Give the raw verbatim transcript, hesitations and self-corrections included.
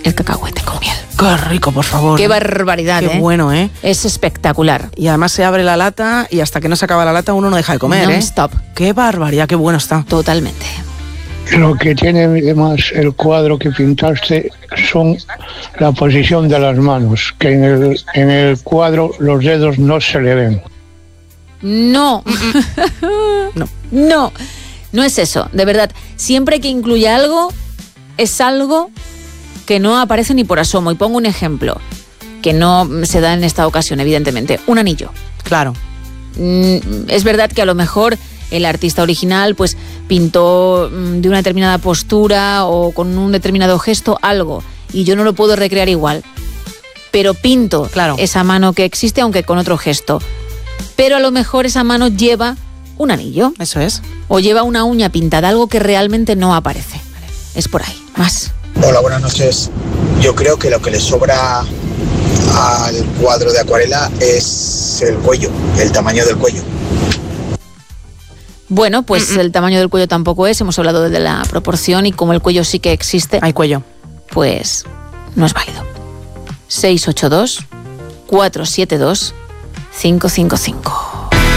el cacahuete con miel. ¡Qué rico, por favor! ¡Qué barbaridad! ¡Qué ¿eh? bueno, eh! Es espectacular. Y además se abre la lata y hasta que no se acaba la lata uno no deja de comer, ¿eh? Non-stop. ¡Qué barbaridad! ¡Qué bueno está! Totalmente. Lo que tiene más el cuadro que pintaste son la posición de las manos, que en el, en el cuadro los dedos no se le ven. No. No. No. No es eso, de verdad. Siempre que incluye algo, es algo que no aparece ni por asomo. Y pongo un ejemplo, que no se da en esta ocasión, evidentemente. Un anillo. Claro. Mm, es verdad que a lo mejor el artista original pues pintó mm, de una determinada postura o con un determinado gesto algo, y yo no lo puedo recrear igual. Pero pinto Claro. esa mano que existe, aunque con otro gesto. Pero a lo mejor esa mano lleva un anillo. Eso es. O lleva una uña pintada, algo que realmente no aparece. Es por ahí, más. Hola, buenas noches. Yo creo que lo que le sobra al cuadro de acuarela es el cuello, el tamaño del cuello. Bueno, pues Mm-mm. el tamaño del cuello tampoco es. Hemos hablado de la proporción y como el cuello sí que existe, Hay cuello. pues no es válido. seis ocho dos, cuatro siete dos, cinco cinco cinco.